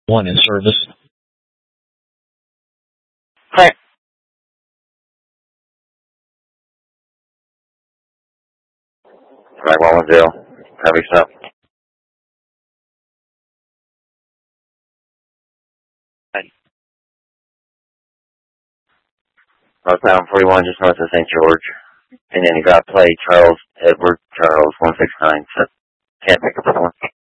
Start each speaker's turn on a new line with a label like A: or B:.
A: One in service.
B: Hi. 5110. Heavy stuff. Hi. Northbound 41 just north of St. George. And then you got play Charles Edward Charles 169. So can't pick up the one.